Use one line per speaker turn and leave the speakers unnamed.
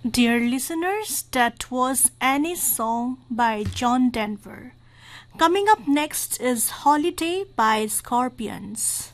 Dear listeners, that was Annie's song by John Denver. Coming up next is Holiday by Scorpions.